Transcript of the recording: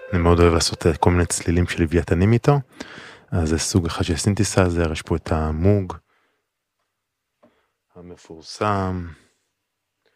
אני מאוד אוהב לעשות כל מיני צלילים של לוויתנים איתו. אז זה סוג אחד של סינתסייזר, יש פה את המוג המפורסם.